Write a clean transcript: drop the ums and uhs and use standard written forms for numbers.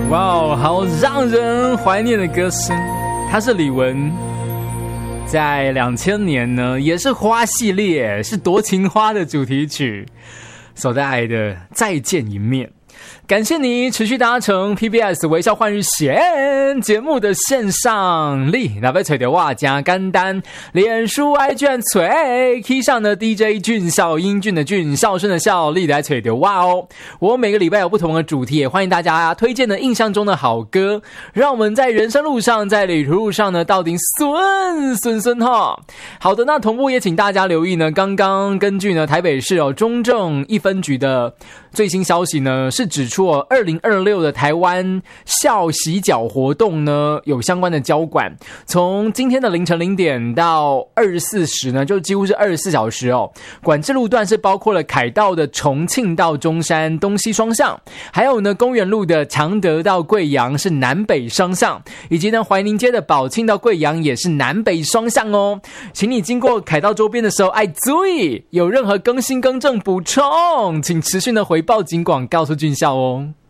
哇哦，好让人怀念的歌声。他是李玟，在2000年呢，也是花系列，是夺情花的主题曲所带来的《再见一面》。感谢你持续搭乘 PBS 微笑换日线节目的线上力，那被吹的哇加干单，脸书 IG 吹 K 上的 DJ 俊孝英俊的俊孝顺的孝力来吹的哇哦！我每个礼拜有不同的主题，也欢迎大家推荐的印象中的好歌，让我们在人生路上，在旅途路上呢，到底顺哈。好的，那同步也请大家留意呢，刚刚根据呢台北市中正一分局的最新消息呢，是指出2026的台湾校洗脚活动呢有相关的交管，从今天的凌晨0点到24时呢，就几乎是24小时哦。管制路段是包括了凯道的重庆到中山东西双向，还有呢公园路的常德到贵阳是南北双向，以及呢怀宁街的宝庆到贵阳也是南北双向哦。请你经过凯道周边的时候，注意有任何更新更正补充，请持续的回报警广告诉俊孝哦。